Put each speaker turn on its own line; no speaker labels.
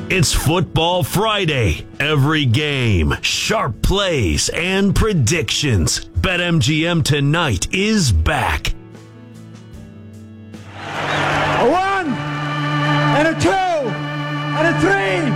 It's Football Friday. Every game, sharp plays, and predictions. BetMGM tonight is back.
A 1 and a 2 and a 3